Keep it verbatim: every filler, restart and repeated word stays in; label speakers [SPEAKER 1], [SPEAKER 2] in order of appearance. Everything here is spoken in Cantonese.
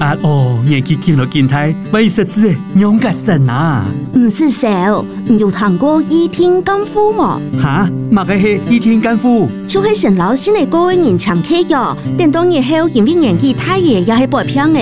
[SPEAKER 1] 啊哦，年纪见了见睇，为实质的养个神啊！
[SPEAKER 2] 唔是少，你有听过倚天干夫吗？
[SPEAKER 1] 哈，嘛个是倚天干夫，
[SPEAKER 2] 就是神老先嚟嗰位人常客哟。等到日後因為年紀太爺，也係白偏嘅。